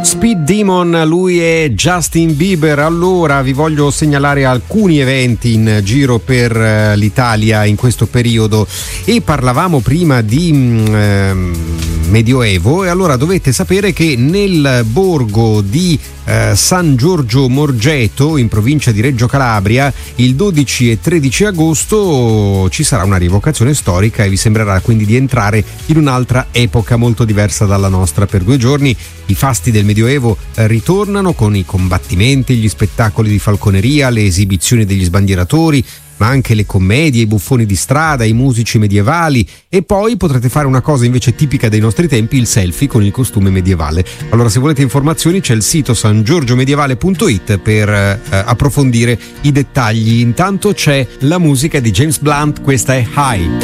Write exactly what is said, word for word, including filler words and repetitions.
Speed Demon, lui è Justin Bieber. Allora vi voglio segnalare alcuni eventi in giro per l'Italia in questo periodo, e parlavamo prima di eh, Medioevo, e allora dovete sapere che nel borgo di eh, San Giorgio Morgeto, in provincia di Reggio Calabria, il dodici e tredici agosto ci sarà una rievocazione storica, e vi sembrerà quindi di entrare in un'altra epoca molto diversa dalla nostra. Per due giorni i fasti del Medioevo ritornano con i combattimenti, gli spettacoli di falconeria, le esibizioni degli sbandieratori, ma anche le commedie, i buffoni di strada, i musici medievali, e poi potrete fare una cosa invece tipica dei nostri tempi: il selfie con il costume medievale. Allora, se volete informazioni, c'è il sito san giorgio medievale punto it per eh, approfondire i dettagli. Intanto c'è la musica di James Blunt, questa è High.